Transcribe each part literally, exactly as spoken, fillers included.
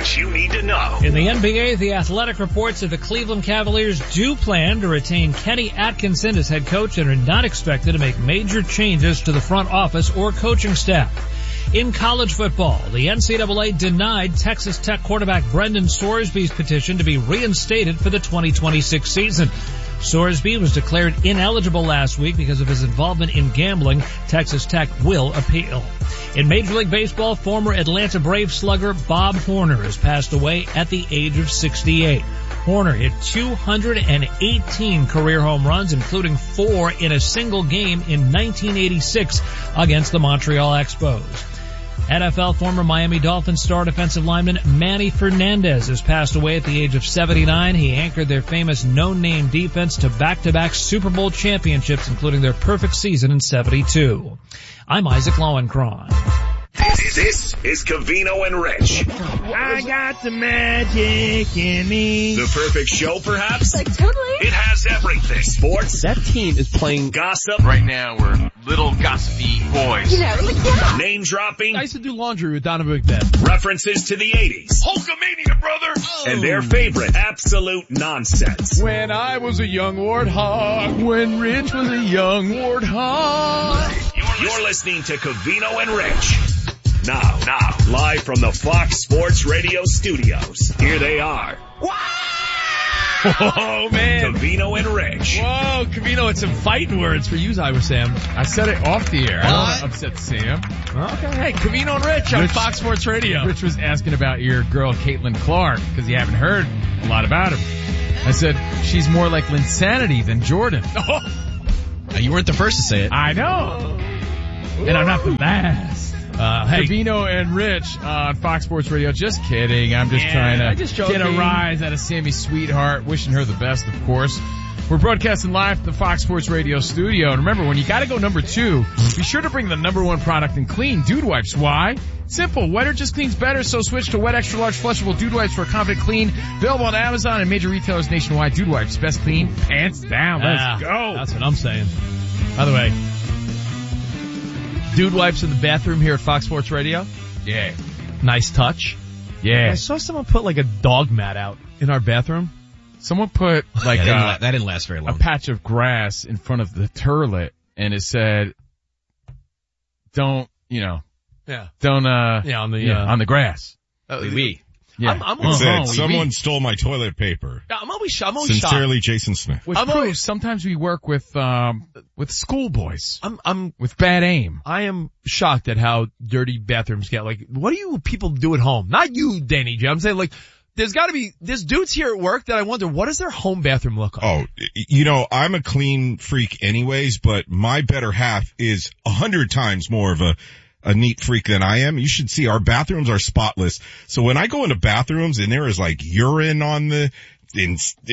what you need to know. In the N B A, The Athletic reports that the Cleveland Cavaliers do plan to retain Kenny Atkinson as head coach and are not expected to make major changes to the front office or coaching staff. In college football, the N C double A denied Texas Tech quarterback Brendan Sorsby's petition to be reinstated for the twenty twenty-six season. Sorsby was declared ineligible last week because of his involvement in gambling. Texas Tech will appeal. In Major League Baseball, former Atlanta Braves slugger Bob Horner has passed away at the age of sixty-eight. Horner hit two hundred eighteen career home runs, including four in a single game in nineteen eighty-six against the Montreal Expos. N F L former Miami Dolphins star defensive lineman Manny Fernandez has passed away at the age of seventy-nine. He anchored their famous no-name defense to back-to-back Super Bowl championships, including their perfect season in seventy-two. I'm Isaac Lowenkron. This, this is Covino and Rich. I got the magic in me. The perfect show, perhaps? Like, totally. It has everything. Sports. That team is playing Gossip. Right now, we're little gossipy boys. You know, like, yeah. Name dropping. I used to do laundry with Donovan McNabb. References to the eighties. Hulkamania, brother! Oh. And their favorite absolute nonsense. When I was a young warthog. When Rich was a young warthog. You're, You're listening to Covino and Rich. Now, now, live from the Fox Sports Radio studios. Here they are. Wow! Oh, man. Covino and Rich. Whoa, Covino, it's some fighting words for you, Iowa Sam. I said it off the air. I don't want to upset Sam. Okay, hey, Covino and Rich on Rich, Fox Sports Radio. Rich was asking about your girl, Caitlin Clark, because you haven't heard a lot about him. I said, she's more like Linsanity than Jordan. Uh, you weren't the first to say it. I know. And I'm not the last. Uh, hey. Covino and Rich on Fox Sports Radio. Just kidding. I'm just yeah, trying to just get a rise out of Sammy's sweetheart. Wishing her the best, of course. We're broadcasting live from the Fox Sports Radio studio. And remember, when you gotta go number two, be sure to bring the number one product in clean, Dude Wipes. Why? Simple. Wetter just cleans better, so switch to Wet Extra Large Flushable Dude Wipes for a confident clean. Available on Amazon and major retailers nationwide. Dude Wipes. Best clean, pants down. Let's ah, go. That's what I'm saying. By the way, Dude Wipes in the bathroom here at Fox Sports Radio. Yeah. Nice touch. Yeah. I saw someone put like a dog mat out in our bathroom. Someone put like yeah, that, didn't uh, la- that didn't last very long. a patch of grass in front of the toilet, and it said, "Don't, you know, Yeah. don't, uh, Yeah, on the, yeah, uh, on the grass." Uh, Oui, oui. Yeah. I'm, I'm, It said, Uh-huh, we- someone we- stole my toilet paper. I'm always, I'm always shocked. Sincerely, Jason Smith. Which I'm proves always- sometimes we work with, um, with schoolboys I'm, I'm, with bad aim. I am shocked at how dirty bathrooms get. Like, what do you people do at home? Not you, Danny J. I'm saying, like, there's gotta be, there's dudes here at work that I wonder, what does their home bathroom look like? Oh, you know, I'm a clean freak anyways, but my better half is a hundred times more of a a neat freak than I am. You should see our bathrooms are spotless. So when I go into bathrooms and there is like urine on the, in,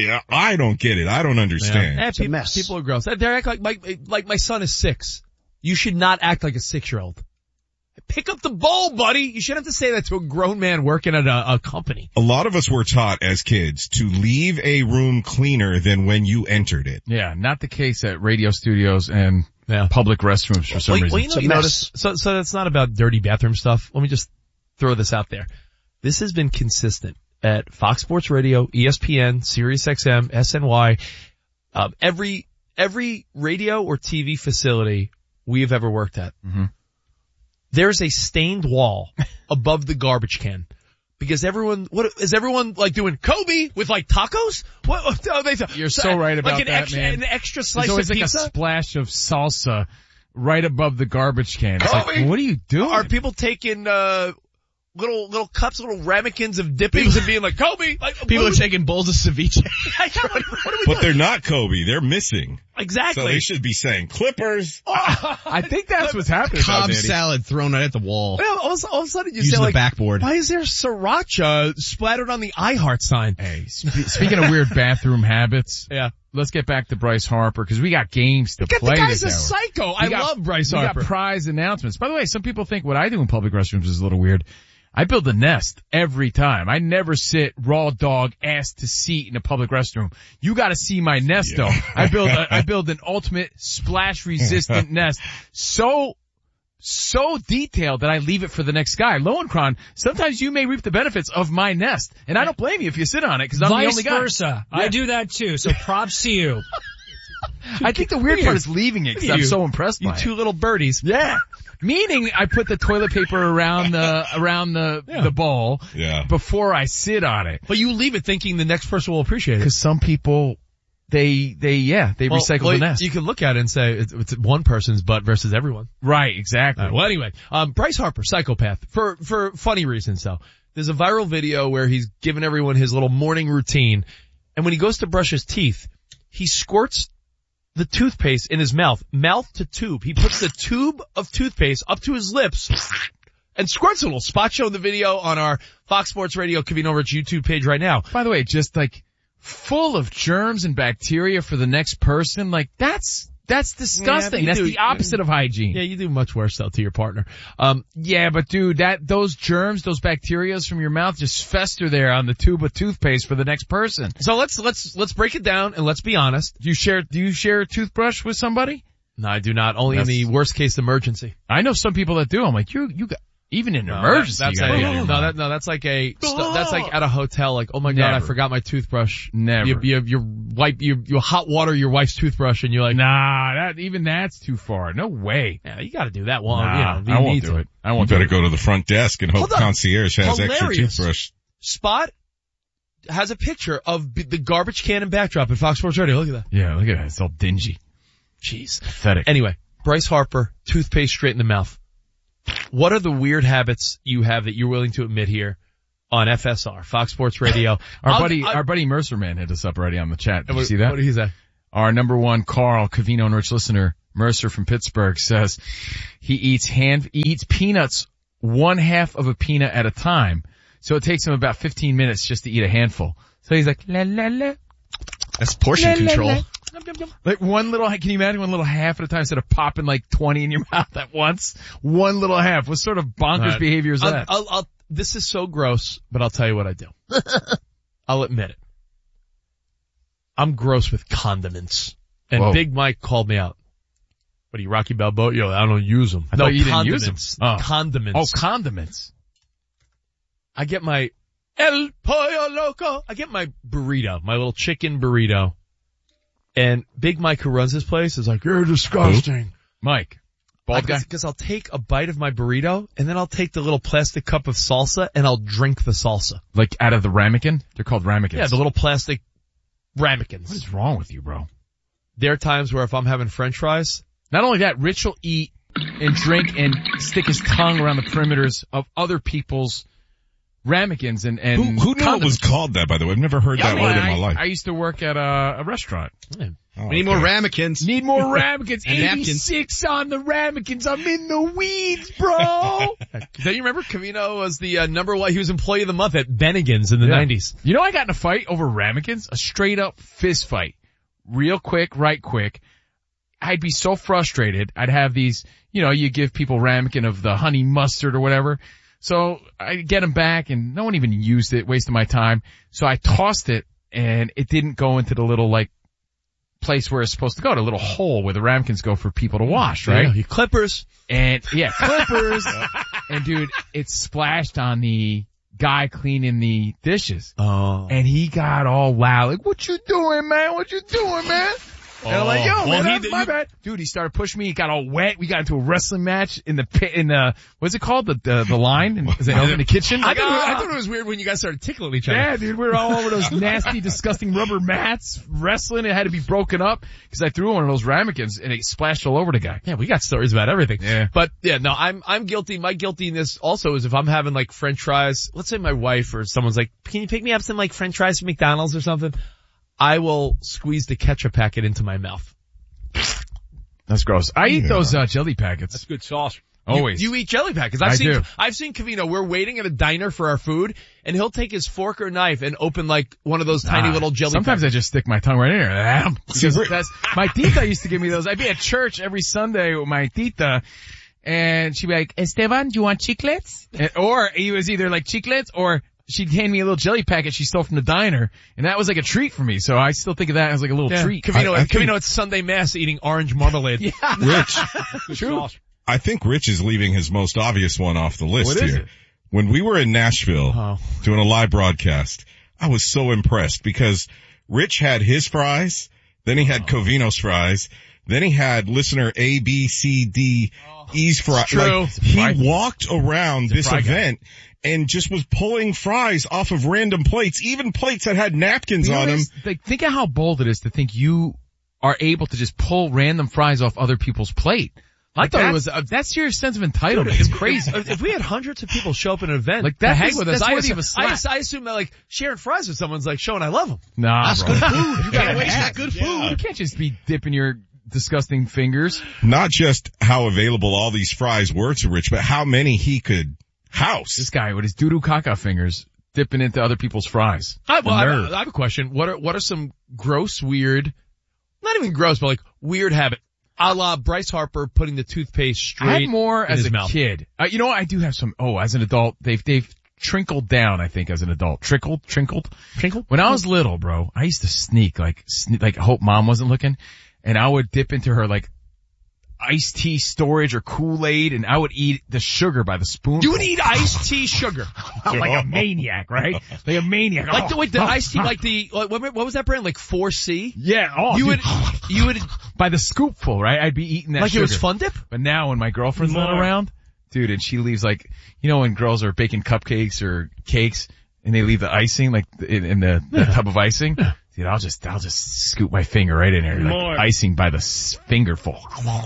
I don't get it. I don't understand. Yeah, It's a people, mess. people are gross. They act like my, like my son is six. You should not act like a six-year-old. Pick up the bowl, buddy. You shouldn't have to say that to a grown man working at a, a company. A lot of us were taught as kids to leave a room cleaner than when you entered it. Yeah, not the case at radio studios and Yeah. public restrooms for some well, reason. well, you know, you notice, so, so it's not about dirty bathroom stuff. Let me just throw this out there. This has been consistent at Fox Sports Radio, E S P N, Sirius X M, S N Y, um, every, every radio or T V facility we have ever worked at. Mm-hmm. There's a stained wall above the garbage can. Because everyone, what, is everyone like doing Kobe with like tacos? What, what are they, You're so right about like an that, extra, man. an extra slice There's always of like pizza? a splash of salsa right above the garbage can. It's Kobe! like, what are you doing? Are people taking, uh, little, little cups, little ramekins of dippings and being like, Kobe? Like, People what are taking bowls of ceviche. what, what are we But doing? they're not Kobe. They're missing. Exactly. So they should be saying Clippers. I think that's what's happening. though, Cobb Danny. salad thrown right at the wall. Well, all, of, all of a sudden you Using say the like, backboard. why is there sriracha splattered on the iHeart sign? Hey, spe- speaking of weird bathroom habits, Yeah. let's get back to Bryce Harper because we got games to Look at play the guy's this a hour. psycho. We I got- love Bryce we Harper. got prize announcements. By the way, some people think what I do in public restrooms is a little weird. I build a nest every time. I never sit raw dog ass to seat in a public restroom. You gotta see my nest Yeah. though. I build a, I build an ultimate splash resistant nest. So so detailed that I leave it for the next guy. Lowenkron, sometimes you may reap the benefits of my nest, and I don't blame you if you sit on it because I'm the only guy. Vice versa. I do that too, so props to you. I think the weird part is leaving it because I'm so impressed by You it. two little birdies. Yeah. Meaning I put the toilet paper around the, around the, Yeah. the bowl Yeah. before I sit on it. But you leave it thinking the next person will appreciate it. Because some people, they, they, yeah, they Well, recycle well, the nest. You can look at it and say it's, it's one person's butt versus everyone. Right, exactly. All right, well, anyway, um, Bryce Harper, psychopath, for, for funny reasons though. There's a viral video where he's giving everyone his little morning routine, and when he goes to brush his teeth, he squirts the toothpaste in his mouth, mouth to tube. He puts the tube of toothpaste up to his lips and squirts a little. Spot show the video on our Fox Sports Radio Covino Rich YouTube page right now. By the way, just like full of germs and bacteria for the next person, like that's, that's disgusting. you That's do- the opposite of hygiene. Yeah, you do much worse though to your partner. Um, Yeah, but dude, that, those germs, those bacterias from your mouth just fester there on the tube of toothpaste for the next person. so let's, let's, let's break it down and let's be honest. Do you share, do you share a toothbrush with somebody? No, I do not. Only in That's- the worst case emergency. I know some people that do. I'm like, you, you got, even in an emergency, That's you a, gotta get your no, mouth. that, no, that's like a, st- that's like at a hotel, like, oh my god, I Never. forgot my toothbrush. Never. You, you, you wipe, you, you hot water your wife's toothbrush and you're like, Nah, that, even that's too far. No way. yeah, you gotta do that one. Nah, you know, if you I won't need do to. it. I You won't do better it. go to the front desk and hope Hold on. concierge has extra Hilarious. toothbrush. Spot has a picture of b- the garbage can and backdrop at Fox Sports Radio. Look at that. Yeah, look at that. It's all dingy. Jeez. Pathetic. Anyway, Bryce Harper, toothpaste straight in the mouth. What are the weird habits you have that you're willing to admit here on F S R, Fox Sports Radio? Our I'll- buddy, I'll- our buddy Mercer man hit us up already on the chat. Did you what, see that? What did he say? Our number one Carl Covino and Rich listener, Mercer from Pittsburgh, says he eats hand, he eats peanuts one half of a peanut at a time. So it takes him about fifteen minutes just to eat a handful. So he's like, la la la. That's portion La, la, control. la. Like one little, can you imagine one little half at a time instead of popping like twenty in your mouth at once? One little half. What sort of bonkers All right. behavior is I'll, that? I'll, I'll, this is so gross, but I'll tell you what I do. I'll admit it. I'm gross with condiments. And Whoa. Big Mike called me out. What are you, Rocky Balboa? Yo, I don't use them. I no, thought you didn't condiments. use 'em. Oh. Condiments. Oh, condiments. I get my El Pollo Loco. I get my burrito, my little chicken burrito. And Big Mike, who runs this place, is like, you're disgusting. Mike. Bald guy. Because I'll take a bite of my burrito, and then I'll take the little plastic cup of salsa, and I'll drink the salsa. Like out of the ramekin? They're called ramekins. Yeah, the little plastic ramekins. What is wrong with you, bro? There are times where if I'm having french fries, Not only that, Rich will eat and drink and stick his tongue around the perimeters of other people's ramekins and, and Who, who knew it was condiments. called that, by the way? I've never heard that Yeah, word in I, my life. I used to work at a, a restaurant. Oh, We need okay. more ramekins. Need more ramekins. And napkins. eighty-six on the ramekins. I'm in the weeds, bro. don't you remember Covino was the uh, number one, he was employee of the month at Bennigan's in the Yeah. nineties. You know I got in a fight over ramekins? A straight up fist fight. Real quick, right quick. I'd be so frustrated. I'd have these, you know, you give people ramekin of the honey mustard or whatever. So I get them back and no one even used it, wasting my time. So I tossed it and it didn't go into the little like place where it's supposed to go, the little hole where the ramekins go for people to wash, right? Yeah, you clippers. And yeah, clippers. And dude, it splashed on the guy cleaning the dishes. Oh. And he got all loud, like, what you doing, man? What you doing, man? And I'm like, yo, well, man, he that's did- my you- bad. Dude, he started pushing me. He got all wet. We got into a wrestling match in the pit, in the, what's it called? The, the, the line? In, is it in the kitchen? I Like, thought, ah. I thought it was weird when you guys started tickling each other. Yeah, dude, we were all over those nasty, disgusting rubber mats wrestling. It had to be broken up because I threw one of those ramekins and it splashed all over the guy. Yeah, we got stories about everything. Yeah. But yeah, no, I'm, I'm guilty. My guiltiness also is if I'm having like french fries, let's say my wife or someone's like, can you pick me up some like french fries from McDonald's or something? I will squeeze the ketchup packet into my mouth. That's gross. I eat Yeah. those, uh, jelly packets. That's good sauce. Always. You, you eat jelly packets. I've I seen, do. I've seen Covino. We're waiting at a diner for our food and he'll take his fork or knife and open like one of those tiny Ah, little jelly Sometimes packets. I just stick my tongue right in there. Because we're- that's, my tita used to give me those. I'd be at church every Sunday with my tita and she'd be like, Esteban, do you want chiclets? And, or he was either like chiclets or she'd hand me a little jelly packet she stole from the diner and that was like a treat for me. So I still think of that as like a little Yeah. treat. Covino, I- I Covino think- at Sunday Mass eating orange marmalade. Yeah. Rich, Good sauce. I think Rich is leaving his most obvious one off the list What is here. it? When we were in Nashville Oh. doing a live broadcast, I was so impressed because Rich had his fries, then he had Covino's fries, then he had listener A, B, C, D, E's fries. true. Like, It's a fry he guy. walked around this fry guy. event and just was pulling fries off of random plates, even plates that had napkins on them. Realize- Like, think of how bold it is to think you are able to just pull random fries off other people's plate. I Like, thought it that's- was, uh, that's your sense of entitlement. It's crazy. If, if we had hundreds of people show up at an event, Like, to that hang is- with us, that's I, worthy assume, of a slap. I, as- I assume that like sharing fries with someone's like showing I love them. Nah, That's bro. good food. You gotta Yeah, waste yeah. that good food. You can't just be dipping your disgusting fingers. Not just how available all these fries were to Rich, but how many he could house. This guy with his doo-doo caca fingers dipping into other people's fries. I, well, The I, nerve. I have a question. What are what are some gross, weird, not even gross, but like weird habit, a la Bryce Harper putting the toothpaste straight I had more in as his a mouth. kid. Uh, you know what? I do have some. Oh, as an adult, they've they've trickled down. I think as an adult, trickled, trickled, Trinkle? When I was little, bro, I used to sneak like sne- like hope mom wasn't looking, and I would dip into her like iced tea storage or Kool-Aid, and I would eat the sugar by the spoon. You would eat iced tea sugar. like a maniac, right? Like a maniac. Like the, Oh, wait, the oh, iced tea, oh. like the, what, what was that brand? Like four C? Yeah. Oh, You dude. would, you would, by the scoopful, right? I'd be eating that like sugar. it was Fun Dip? But now when my girlfriend's not More. around, dude, and she leaves like, you know when girls are baking cupcakes or cakes and they leave the icing like in, in the, the tub of icing? Dude, I'll just, I'll just scoop my finger right in there. Like icing by the s- fingerful.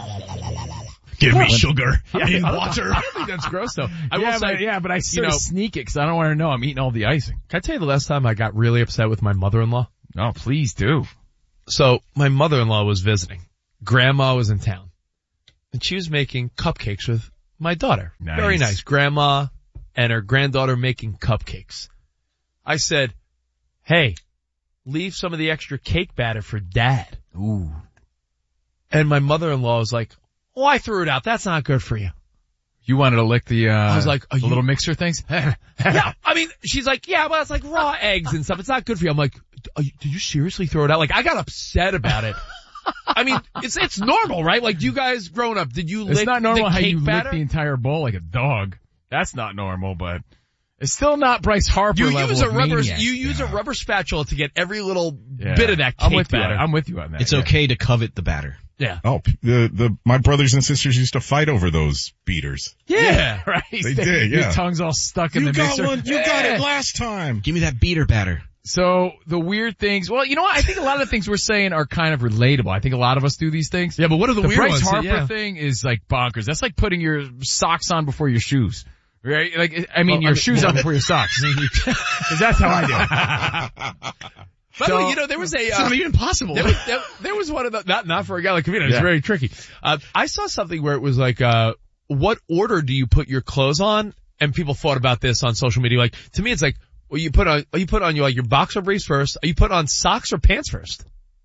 Give me sugar Yeah, in I don't- water. I don't think that's gross though. I will yeah, say, but, yeah, but I sort know- of sneak it because I don't want her to know I'm eating all the icing. Can I tell you the last time I got really upset with my mother-in-law? Oh, please do. So my mother-in-law was visiting. Grandma was in town. And she was making cupcakes with my daughter. Nice. Very nice. Grandma and her granddaughter making cupcakes. I said, hey, leave some of the extra cake batter for dad. Ooh. And my mother-in-law was like, oh, I threw it out. That's not good for you. You wanted to lick the, uh, I was like, are the you- little mixer things? Yeah, I mean, she's like, yeah, but it's like raw eggs and stuff. It's not good for you. I'm like, are you, did you seriously throw it out? Like, I got upset about it. I mean, it's it's normal, right? Like, you guys growing up, did you It's lick not normal the how cake you batter? lick the entire bowl like a dog. That's not normal, but it's still not Bryce Harper You level use a of rubber, maniac. you use a rubber spatula to get every little Yeah. bit of that cake I'm with batter. You. on- I'm with you on that. It's yeah. okay to covet the batter. yeah. Oh, the, the, my brothers and sisters used to fight over those beaters. Yeah. Right? They did, yeah. Your tongue's all stuck in You the got mixer. one, you got Yeah. it last time. Give me that beater batter. So the weird things, well, you know what? I think a lot of the things we're saying are kind of relatable. I think a lot of us do these things. Yeah, but what are the, The weird Bryce ones? Harper Yeah. thing is like bonkers. That's like putting your socks on before your shoes. Right? Like, I mean, Well, your I mean- shoes on before your socks. Cause that's how I do it. By the way, you know, there was a, It's uh, not even possible. There was, there, there was one of the, not, not for a guy like Kavino, it's Yeah. very tricky. Uh, I saw something where it was like, uh, what order do you put your clothes on? And people thought about this on social media. Like, to me, it's like, well, you put on, you put on your, like, your boxer briefs first. Are you put on socks or pants first?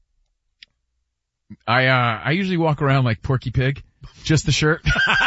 I, uh, I usually walk around like Porky Pig. Just the shirt.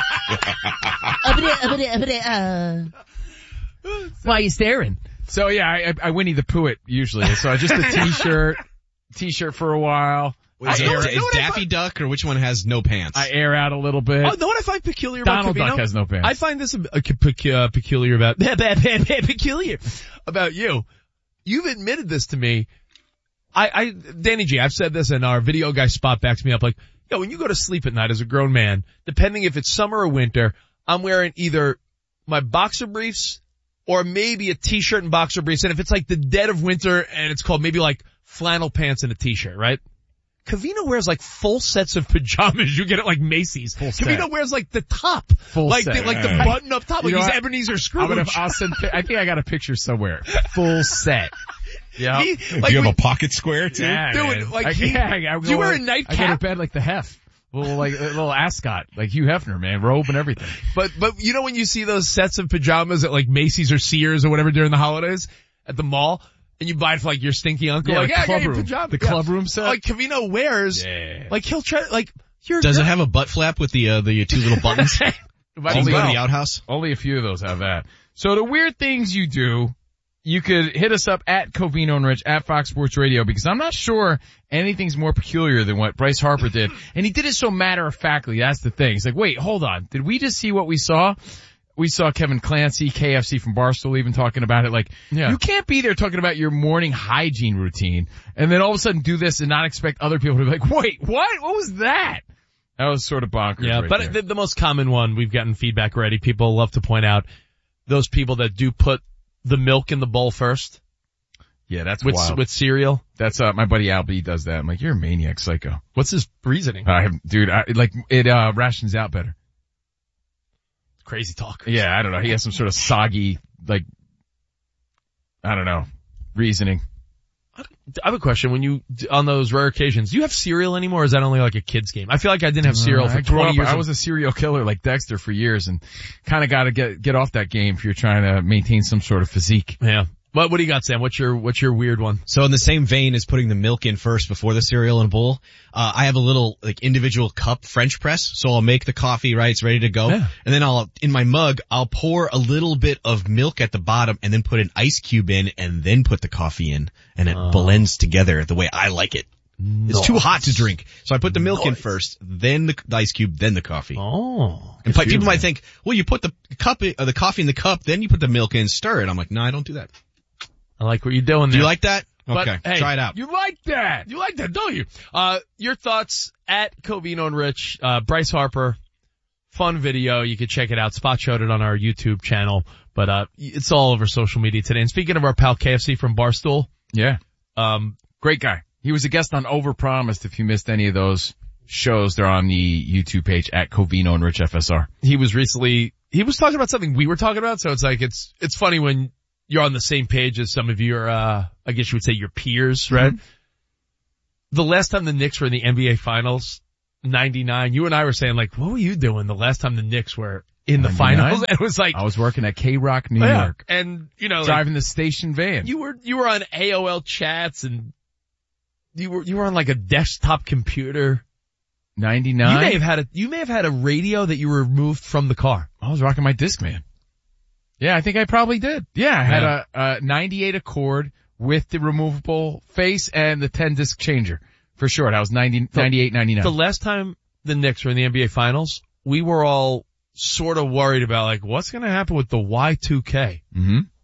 Why are you staring? So yeah, I, I, I Winnie the Pooh it usually. So just a t-shirt, t-shirt for a while. Is, I- it, know what- is know what I Daffy Duck or which one has no pants? I air out a little bit. Oh, know what I find peculiar about Donald Covino? Duck has no pants. I find this a, a, pe- uh, peculiar about, peculiar about you. You've admitted this to me. I, I, Danny G, I've said this and our video guy Spot backs me up like, yo, when you go to sleep at night as a grown man, depending if it's summer or winter, I'm wearing either my boxer briefs or maybe a t-shirt and boxer briefs. And if it's like the dead of winter and it's called maybe like flannel pants and a t-shirt, right? Covino wears like full sets of pajamas. You get it like Macy's. Full set. Covino wears like the top. Full like set. The, like the Yeah. button up top. You Like know he's what? Ebenezer Scrooge. I'm gonna, I'll send, I think I got a picture somewhere. Full set. Yeah. He- Do like you have we- a pocket square too? Yeah, Dude, man. like I, he- yeah, I, I do you go- wear a I go to nightcap? bed like the Hef. Little like, a little ascot. Like Hugh Hefner, man. Robe and everything. But, but you know when you see those sets of pajamas at like Macy's or Sears or whatever during the holidays at the mall and you buy it for like your stinky uncle? Yeah, like, the yeah, I got club your room. pajamas. The Yeah. club room set. Like Covino wears, Yeah. like he'll try, like, you're Does it have a butt flap with the uh, the two little buttons? But Can you only, go to the outhouse? only a few of those have that. So the weird things you do, you could hit us up at Covino and Rich at Fox Sports Radio, because I'm not sure anything's more peculiar than what Bryce Harper did. And he did it so matter-of-factly. That's the thing. It's like, wait, hold on. Did we just see what we saw? We saw Kevin Clancy, K F C from Barstool, even talking about it. Like, yeah. You can't be there talking about your morning hygiene routine and then all of a sudden do this and not expect other people to be like, wait, what? What was that? That was sort of bonkers. Yeah, right but the, the most common one, we've gotten feedback already. People love to point out those people that do put the milk in the bowl first. Yeah, that's with, wild. With cereal. That's, uh, my buddy Albie does that. I'm like, you're a maniac psycho. What's his reasoning? I have, dude, I, like, it, uh, rations out better. Crazy talk. Yeah, I don't know. He has some sort of soggy, like, I don't know, reasoning. I have a question. When you, on those rare occasions, do you have cereal anymore, or is that only like a kid's game? I feel like I didn't have cereal uh, for twenty up, years. I was a serial killer like Dexter for years, and kind of got to get get off that game if you're trying to maintain some sort of physique. Yeah. What, what do you got, Sam? What's your, what's your weird one? So in the same vein as putting the milk in first before the cereal in a bowl, uh, I have a little, like, individual cup French press. So I'll make the coffee, right? It's ready to go. Yeah. And then I'll, in my mug, I'll pour a little bit of milk at the bottom and then put an ice cube in and then put the coffee in. And it uh, blends together the way I like it. It's nice. Too hot to drink. So I put the milk nice. in first, then the, the ice cube, then the coffee. Oh. And people might think, well, you put the cup, uh, the coffee in the cup, then you put the milk in, stir it. I'm like, no, I don't do that. I like what you're doing there. Do you like that? But, okay, hey, try it out. You like that. You like that, don't you? Uh, your thoughts at Covino and Rich, uh, Bryce Harper. Fun video. You can check it out. Spot showed it on our YouTube channel, but, uh, it's all over social media today. And speaking of our pal K F C from Barstool. Yeah. Um, great guy. He was a guest on Overpromised. If you missed any of those shows, they're on the YouTube page at Covino and Rich F S R. He was recently, he was talking about something we were talking about. So it's like, it's, it's funny when you're on the same page as some of your, uh, I guess you would say your peers, right? Mm-hmm. The last time the Knicks were in the N B A finals, ninety-nine, you and I were saying like, what were you doing the last time the Knicks were in the finals? And it was like, I was working at K-Rock, New yeah. York. And, you know, driving like, the station van. You were, you were on A O L chats and you were, you were on like a desktop computer. ninety-nine? You may have had a, you may have had a radio that you removed from the car. I was rocking my Discman. Yeah, I think I probably did. Yeah, I had yeah. a, a ninety-eight Accord with the removable face and the ten disc changer. For sure. That was ninety, ninety-eight, ninety-nine. The last time the Knicks were in the N B A finals, we were all sort of worried about like, what's going to happen with the Y two K? Mm-hmm.